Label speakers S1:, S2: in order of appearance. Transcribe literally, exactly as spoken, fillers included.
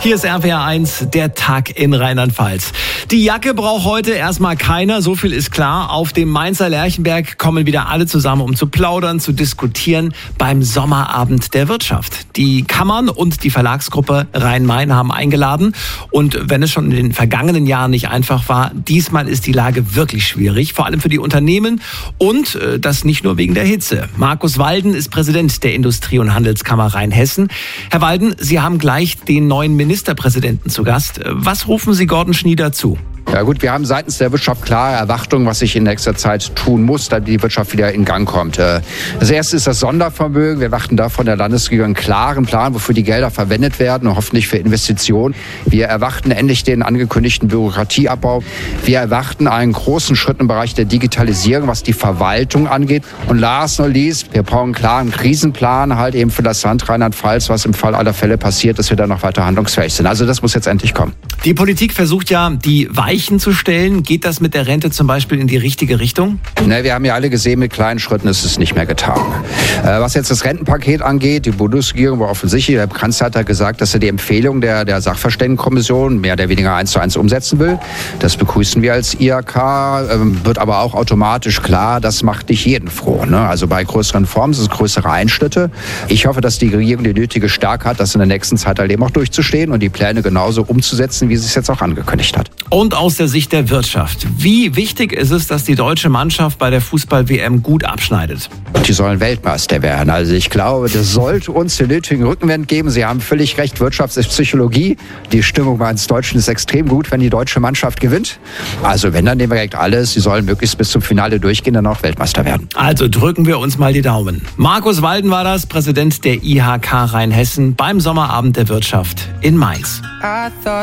S1: Hier ist R P R eins, der Tag in Rheinland-Pfalz. Die Jacke braucht heute erstmal keiner, so viel ist klar. Auf dem Mainzer Lerchenberg kommen wieder alle zusammen, um zu plaudern, zu diskutieren beim Sommerabend der Wirtschaft. Die Kammern und die Verlagsgruppe Rhein-Main haben eingeladen. Und wenn es schon in den vergangenen Jahren nicht einfach war, diesmal ist die Lage wirklich schwierig, vor allem für die Unternehmen und äh, das nicht nur wegen der Hitze. Markus Walden ist Präsident der Industrie- und Handelskammer Rheinhessen. Herr Walden, Sie haben gleich den neuen Ministerpräsidenten zu Gast. Was rufen Sie Gordon Schnieder zu?
S2: Ja gut, wir haben seitens der Wirtschaft klare Erwartungen, was sich in nächster Zeit tun muss, damit die Wirtschaft wieder in Gang kommt. Das erste ist das Sondervermögen. Wir erwarten da von der Landesregierung einen klaren Plan, wofür die Gelder verwendet werden und hoffentlich für Investitionen. Wir erwarten endlich den angekündigten Bürokratieabbau. Wir erwarten einen großen Schritt im Bereich der Digitalisierung, was die Verwaltung angeht. Und last not least, wir brauchen einen klaren Krisenplan halt eben für das Land Rheinland-Pfalz, was im Fall aller Fälle passiert, dass wir da noch weiter handlungsfähig sind. Also das muss jetzt endlich kommen.
S1: Die Politik versucht ja, die Weichen zu stellen. Geht das mit der Rente zum Beispiel in die richtige Richtung?
S2: Ne, wir haben ja alle gesehen, mit kleinen Schritten ist es nicht mehr getan. Äh, was jetzt das Rentenpaket angeht, die Bundesregierung war offensichtlich, der Kanzler hat gesagt, dass er die Empfehlung der, der Sachverständigenkommission mehr oder weniger eins zu eins umsetzen will. Das begrüßen wir als I H K, ähm, wird aber auch automatisch klar, das macht nicht jeden froh. Ne? Also bei größeren Reformen sind es größere Einschnitte. Ich hoffe, dass die Regierung die nötige Stärke hat, das in der nächsten Zeit halt eben auch durchzustehen und die Pläne genauso umzusetzen, wie sie es jetzt auch angekündigt hat.
S1: Und aus der Sicht der Wirtschaft. Wie wichtig ist es, dass die deutsche Mannschaft bei der Fußball-W M gut abschneidet?
S2: Die sollen Weltmeister werden. Also ich glaube, das sollte uns den nötigen Rückenwind geben. Sie haben völlig recht, Wirtschaft ist Psychologie. Die Stimmung bei uns Deutschen ist extrem gut, wenn die deutsche Mannschaft gewinnt. Also wenn, dann nehmen wir direkt alles. Sie sollen möglichst bis zum Finale durchgehen, dann auch Weltmeister werden.
S1: Also drücken wir uns mal die Daumen. Markus Walden war das, Präsident der I H K Rheinhessen beim Sommerabend der Wirtschaft in Mainz.